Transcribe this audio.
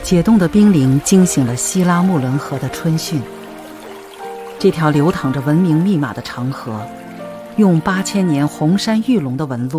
解冻的冰凌惊醒了希拉穆伦河的春汛。这条流淌着文明密码的长河，用8000年红山玉龙的纹路